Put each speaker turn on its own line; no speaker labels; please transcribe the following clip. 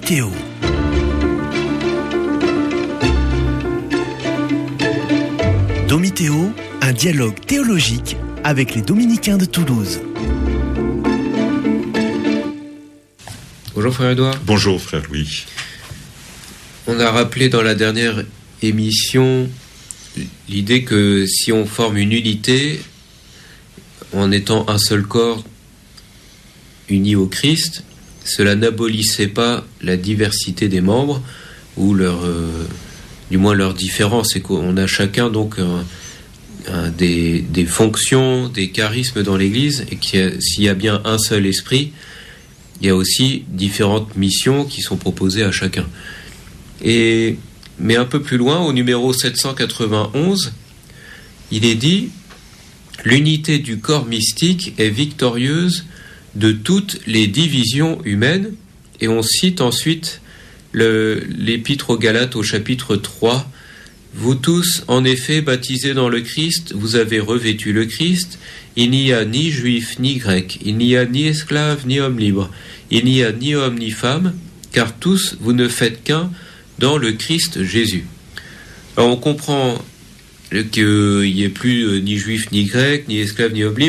Domitéo. Domitéo, un dialogue théologique avec les dominicains de Toulouse.
Bonjour frère Edouard.
Bonjour frère Louis.
On a rappelé dans la dernière émission l'idée que si on forme une unité en étant un seul corps uni au Christ, cela n'abolissait pas la diversité des membres ou du moins leur différence. C'est qu'on a chacun donc des fonctions, des charismes dans l'Église, et s'il y a bien un seul esprit, il y a aussi différentes missions qui sont proposées à chacun. Mais un peu plus loin, au numéro 791, il est dit « L'unité du corps mystique est victorieuse de toutes les divisions humaines ». Et on cite ensuite l'épître aux Galates au chapitre 3. « Vous tous, en effet, baptisés dans le Christ, vous avez revêtu le Christ. Il n'y a ni juif ni grec, il n'y a ni esclave ni homme libre, il n'y a ni homme ni femme, car tous vous ne faites qu'un dans le Christ Jésus. » Alors on comprend qu'il n'y ait plus ni juif ni grec, ni esclave ni homme libre.